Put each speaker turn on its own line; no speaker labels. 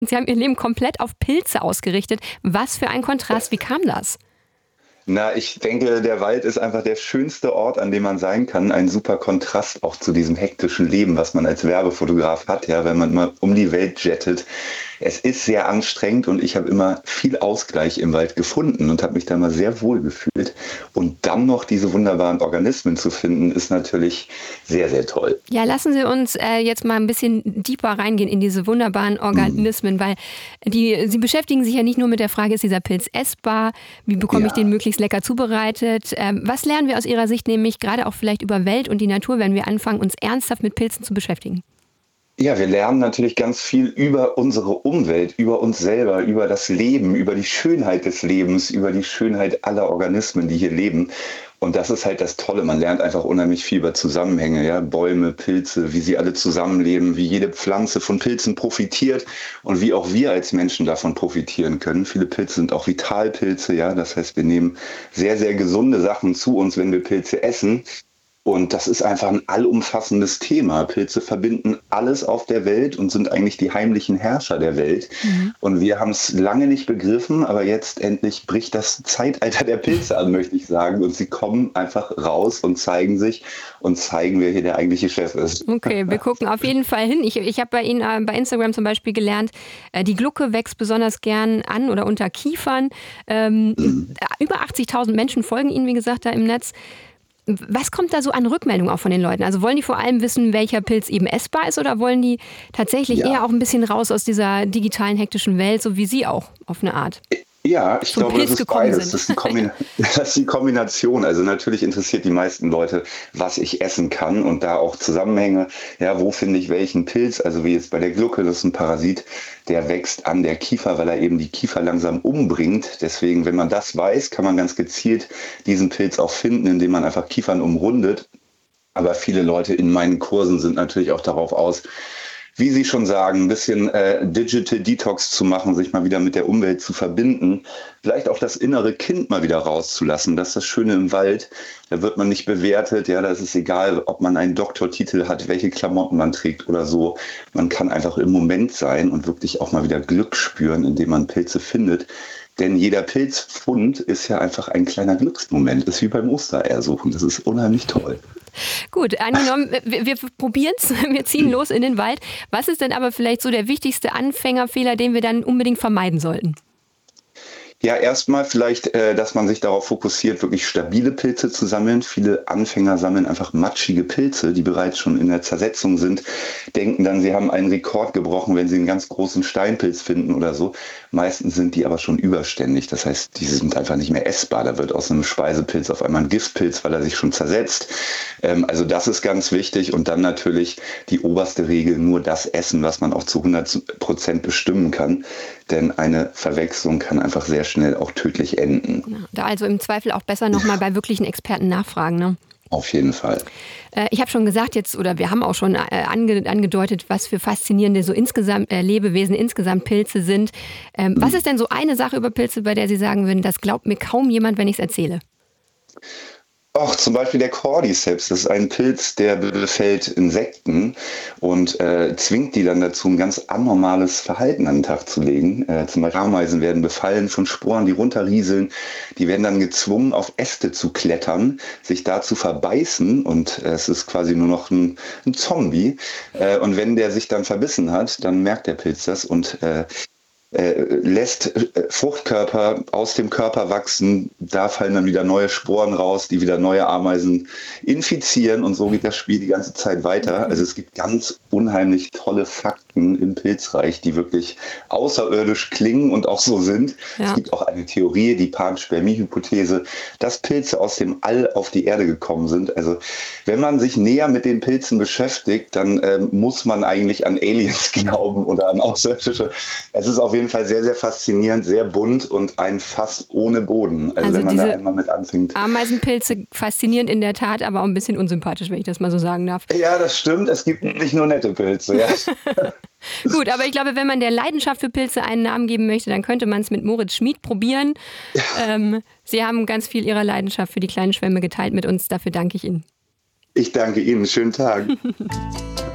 Sie haben Ihr Leben komplett auf Pilze ausgerichtet. Was für ein Kontrast, wie kam das?
Na, ich denke, der Wald ist einfach der schönste Ort, an dem man sein kann. Ein super Kontrast auch zu diesem hektischen Leben, was man als Werbefotograf hat, ja, wenn man mal um die Welt jettet. Es ist sehr anstrengend und ich habe immer viel Ausgleich im Wald gefunden und habe mich da mal sehr wohl gefühlt. Und dann noch diese wunderbaren Organismen zu finden, ist natürlich sehr, sehr toll.
Ja, lassen Sie uns jetzt mal ein bisschen deeper reingehen in diese wunderbaren Organismen, weil Sie beschäftigen sich ja nicht nur mit der Frage, ist dieser Pilz essbar, wie bekomme ich den
Ja.
möglichst lecker zubereitet. Was lernen wir aus Ihrer Sicht nämlich gerade auch vielleicht über Welt und die Natur, wenn wir anfangen, uns ernsthaft mit Pilzen zu beschäftigen?
Ja, wir lernen natürlich ganz viel über unsere Umwelt, über uns selber, über das Leben, über die Schönheit des Lebens, über die Schönheit aller Organismen, die hier leben. Und das ist halt das Tolle. Man lernt einfach unheimlich viel über Zusammenhänge, ja, Bäume, Pilze, wie sie alle zusammenleben, wie jede Pflanze von Pilzen profitiert und wie auch wir als Menschen davon profitieren können. Viele Pilze sind auch Vitalpilze, ja. Das heißt, wir nehmen sehr, sehr gesunde Sachen zu uns, wenn wir Pilze essen. Und das ist einfach ein allumfassendes Thema. Pilze verbinden alles auf der Welt und sind eigentlich die heimlichen Herrscher der Welt.
Mhm.
Und wir haben es lange nicht begriffen, aber jetzt endlich bricht das Zeitalter der Pilze an, möchte ich sagen. Und sie kommen einfach raus und zeigen sich und zeigen, wer hier der eigentliche Chef ist.
Okay, wir gucken auf jeden Fall hin. Ich habe bei Ihnen bei Instagram zum Beispiel gelernt, die Glucke wächst besonders gern an oder unter Kiefern. Über 80.000 Menschen folgen Ihnen, wie gesagt, da im Netz. Was kommt da so an Rückmeldungen auch von den Leuten? Also wollen die vor allem wissen, welcher Pilz eben essbar ist, oder wollen die tatsächlich eher
Ja.
auch ein bisschen raus aus dieser digitalen, hektischen Welt, so wie Sie auch auf eine Art
Ja, ich
zum
glaube, das
Pilz
ist
gekommen
beides.
sind?
Das ist die Kombination. Also natürlich interessiert die meisten Leute, was ich essen kann und da auch Zusammenhänge. Ja, wo finde ich welchen Pilz? Also wie jetzt bei der Glucke, das ist ein Parasit, der wächst an der Kiefer, weil er eben die Kiefer langsam umbringt. Deswegen, wenn man das weiß, kann man ganz gezielt diesen Pilz auch finden, indem man einfach Kiefern umrundet. Aber viele Leute in meinen Kursen sind natürlich auch darauf aus, wie Sie schon sagen, ein bisschen Digital Detox zu machen, sich mal wieder mit der Umwelt zu verbinden, vielleicht auch das innere Kind mal wieder rauszulassen. Das ist das Schöne im Wald. Da wird man nicht bewertet. Ja, da ist es egal, ob man einen Doktortitel hat, welche Klamotten man trägt oder so. Man kann einfach im Moment sein und wirklich auch mal wieder Glück spüren, indem man Pilze findet. Denn jeder Pilzfund ist ja einfach ein kleiner Glücksmoment. Ist wie beim Ostereiersuchen. Das ist unheimlich toll.
Gut, angenommen, wir probieren es, wir ziehen los in den Wald. Was ist denn aber vielleicht so der wichtigste Anfängerfehler, den wir dann unbedingt vermeiden sollten?
Ja, erstmal vielleicht, dass man sich darauf fokussiert, wirklich stabile Pilze zu sammeln. Viele Anfänger sammeln einfach matschige Pilze, die bereits schon in der Zersetzung sind, denken dann, sie haben einen Rekord gebrochen, wenn sie einen ganz großen Steinpilz finden oder so. Meistens sind die aber schon überständig. Das heißt, die sind einfach nicht mehr essbar. Da wird aus einem Speisepilz auf einmal ein Giftpilz, weil er sich schon zersetzt. Also das ist ganz wichtig. Und dann natürlich die oberste Regel, nur das essen, was man auch zu 100% bestimmen kann. Denn eine Verwechslung kann einfach sehr schnell auch tödlich enden.
Ja, da also im Zweifel auch besser nochmal bei wirklichen Experten nachfragen, ne?
Auf jeden Fall.
Ich habe schon gesagt jetzt, oder wir haben auch schon angedeutet, was für faszinierende so insgesamt Lebewesen, insgesamt Pilze sind. Was ist denn so eine Sache über Pilze, bei der Sie sagen würden, das glaubt mir kaum jemand, wenn ich es erzähle?
Ach, zum Beispiel der Cordyceps, das ist ein Pilz, der befällt Insekten und zwingt die dann dazu, ein ganz anormales Verhalten an den Tag zu legen. Zum Beispiel Ameisen werden befallen von Sporen, die runterrieseln. Die werden dann gezwungen, auf Äste zu klettern, sich da zu verbeißen und es ist quasi nur noch ein Zombie. Und wenn der sich dann verbissen hat, dann merkt der Pilz das und lässt Fruchtkörper aus dem Körper wachsen, da fallen dann wieder neue Sporen raus, die wieder neue Ameisen infizieren und so geht das Spiel die ganze Zeit weiter. Also es gibt ganz unheimlich tolle Fakten im Pilzreich, die wirklich außerirdisch klingen und auch so sind.
Ja.
Es gibt auch eine Theorie, die Panspermie-Hypothese, dass Pilze aus dem All auf die Erde gekommen sind. Also wenn man sich näher mit den Pilzen beschäftigt, dann muss man eigentlich an Aliens glauben oder an Außerirdische. Es ist auf jeden Fall sehr, sehr faszinierend, sehr bunt und ein Fass ohne Boden. Also wenn man da einmal mit anfängt.
Ameisenpilze faszinierend in der Tat, aber auch ein bisschen unsympathisch, wenn ich das mal so sagen darf.
Ja, das stimmt. Es gibt nicht nur nette Pilze. Ja.
Gut, aber ich glaube, wenn man der Leidenschaft für Pilze einen Namen geben möchte, dann könnte man es mit Moritz Schmid probieren. Sie haben ganz viel Ihrer Leidenschaft für die kleinen Schwämme geteilt mit uns. Dafür danke ich Ihnen.
Ich danke Ihnen. Schönen Tag.